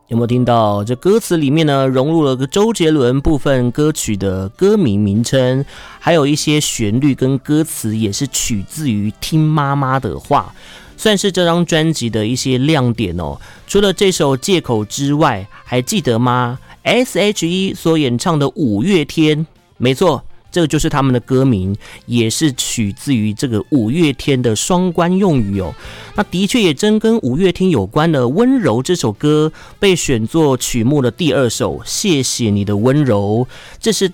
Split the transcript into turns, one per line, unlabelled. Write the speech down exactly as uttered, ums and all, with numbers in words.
有没有听到这歌词里面呢融入了个周杰伦部分歌曲的歌名名称，还有一些旋律跟歌词也是取自于听妈妈的话，算是这张专辑的一些亮点哦。除了这首借口之外，还记得吗？ S H E 所演唱的五月天，没错，这个就是他们的歌名，也是取自于这个五月天的双关用语哦。那的确也真跟五月天有关的《温柔》这首歌被选作曲目的第二首《谢谢你的温柔》，这是